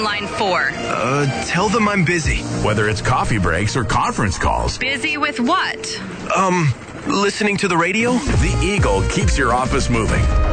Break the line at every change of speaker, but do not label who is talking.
on line 4?
Tell them I'm busy.
Whether it's coffee breaks or conference calls.
Busy with what?
Listening to the radio?
The Eagle keeps your office moving.